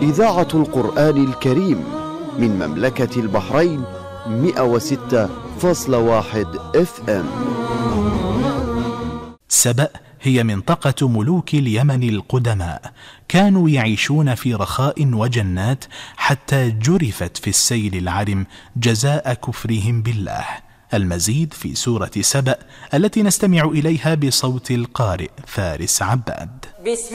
إذاعة القرآن الكريم من مملكة البحرين 106.1 FM. سبأ هي منطقة ملوك اليمن القدماء، كانوا يعيشون في رخاء وجنات حتى جرفت في السيل العرم جزاء كفرهم بالله. المزيد في سورة سبأ التي نستمع إليها بصوت القارئ فارس عباد.